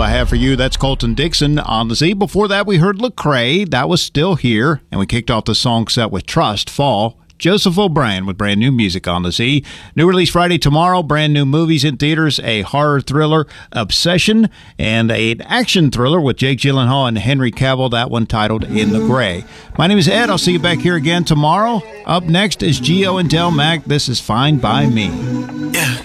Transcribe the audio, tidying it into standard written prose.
I Have For You. That's Colton Dixon on the Z. Before that, we heard Lecrae. That was Still Here. And we kicked off the song set with Trust, Fall. Joseph O'Brien with brand new music on the Z. New release Friday tomorrow. Brand new movies in theaters. A horror thriller, Obsession, and an action thriller with Jake Gyllenhaal and Henry Cavill. That one titled In the Gray. My name is Ed. I'll see you back here again tomorrow. Up next is Gio and Del Mac. This is Fine By Me. Yeah.